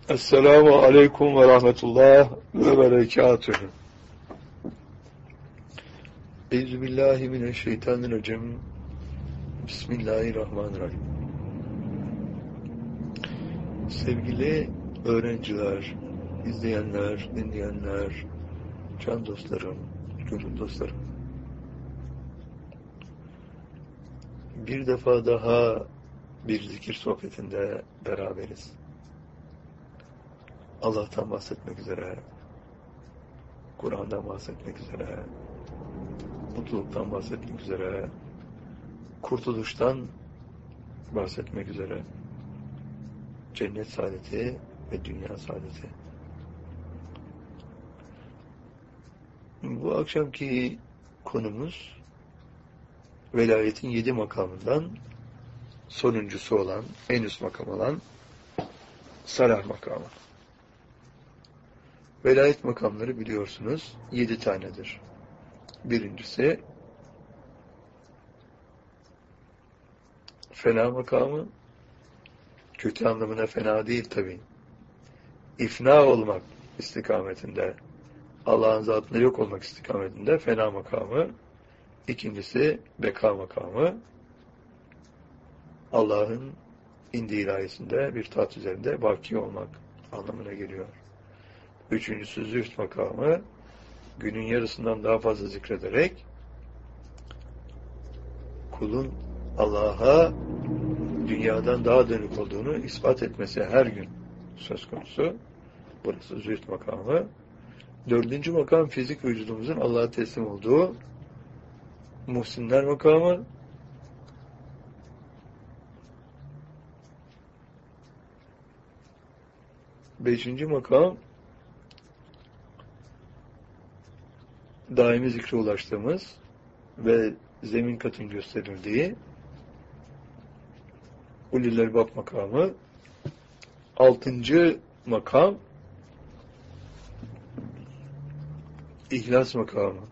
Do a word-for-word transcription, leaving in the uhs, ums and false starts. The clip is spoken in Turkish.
Esselamu aleyküm ve rahmetullah ve berekatühü. Euzubillahimineşşeytanirracim. Bismillahirrahmanirrahim. Sevgili öğrenciler, izleyenler, dinleyenler, can dostlarım, gönül dostlarım. Bir defa daha bir zikir sohbetinde beraberiz. Allah'tan bahsetmek üzere, Kur'an'dan bahsetmek üzere, mutluluktan bahsetmek üzere, kurtuluştan bahsetmek üzere, cennet saadeti ve dünya saadeti. Bu akşamki konumuz velayetin yedi makamından sonuncusu olan, en üst makam olan salah makamı. Velayet makamları biliyorsunuz yedi tanedir. Birincisi fena makamı, kötü anlamına fena değil tabi. İfna olmak istikametinde, Allah'ın zatında yok olmak istikametinde fena makamı. İkincisi beka makamı, Allah'ın indi ilahiyesinde bir taht üzerinde baki olmak anlamına geliyor. Üçüncüsü zühd makamı, günün yarısından daha fazla zikrederek kulun Allah'a dünyadan daha dönük olduğunu ispat etmesi her gün söz konusu. Burası zühd makamı. Dördüncü makam fizik vücudumuzun Allah'a teslim olduğu muhsinler makamı. Beşinci makam daimi zikre ulaştığımız ve zemin katın gösterildiği ulil elbab makamı. Altıncı makam İhlas makamı.